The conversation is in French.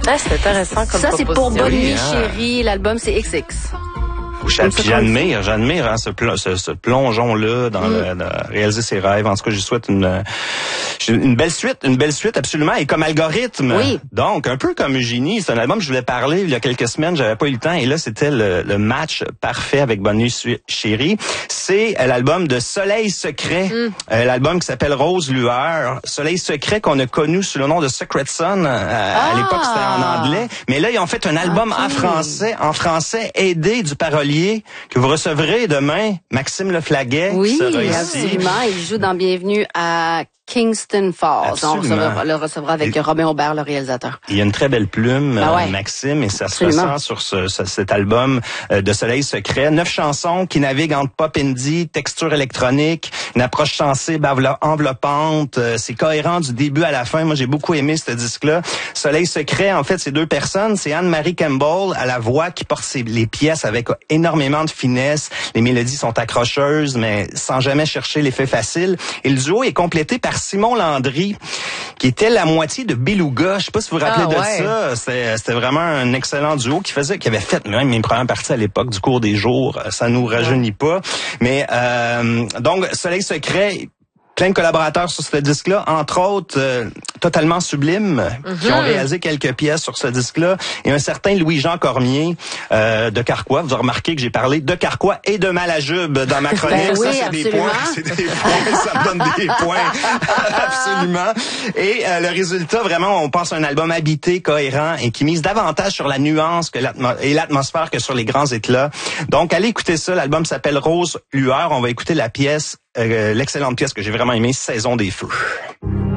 Ah, c'est intéressant comme Ça, c'est pour Bonne Nuit, hein. Chérie. L'album, c'est XX. Puis j'admire hein, ce plongeon-là dans réaliser ses rêves. En tout cas, je souhaite une belle suite absolument. Et comme algorithme, oui. Donc un peu comme Eugénie, c'est un album que je voulais parler il y a quelques semaines, j'avais pas eu le temps. Et là, c'était le match parfait avec Bonne Nuit, Chérie. C'est l'album de Soleil Secret, l'album qui s'appelle Rose Lueur. Soleil Secret qu'on a connu sous le nom de Secret Sun. À l'époque, c'était en anglais. Mais là, ils ont fait un album en français, aidé du parolier que vous recevrez demain, Maxime Leflaguet. Oui, sera ici. absolument. Il joue dans Bienvenue à Kingston Falls. Absolument. On le recevra avec Robin Aubert, le réalisateur. Il y a une très belle plume, ouais. Maxime, et ça se ressent sur cet album de Soleil Secret. 9 chansons qui naviguent entre pop indie, texture électronique, une approche sensible, enveloppante. C'est cohérent du début à la fin. Moi, j'ai beaucoup aimé ce disque-là. Soleil Secret, en fait, c'est 2 personnes. C'est Anne-Marie Campbell à la voix qui porte les pièces avec énormément de finesse. Les mélodies sont accrocheuses, mais sans jamais chercher l'effet facile. Et le duo est complété par Simon Landry, qui était la moitié de Beluga. Je sais pas si vous vous rappelez de ça. C'était vraiment un excellent duo qui avait fait même mes premières parties à l'époque du cours des jours. Ça nous rajeunit pas. Mais donc Soleil Secret, plein de collaborateurs sur ce disque-là, entre autres Totalement Sublime, qui ont réalisé quelques pièces sur ce disque-là, et un certain Louis-Jean Cormier de Carquois. Vous avez remarqué que j'ai parlé de Carquois et de Malajube dans ma chronique. Ben oui, ça, c'est absolument. des points, ça me donne des points. Absolument. Et le résultat, vraiment, on pense à un album habité, cohérent, et qui mise davantage sur la nuance et l'atmosphère que sur les grands éclats. Donc, allez écouter ça. L'album s'appelle Rose Lueur. On va écouter la pièce, l'excellente pièce que j'ai vraiment aimée, Saison des Feux.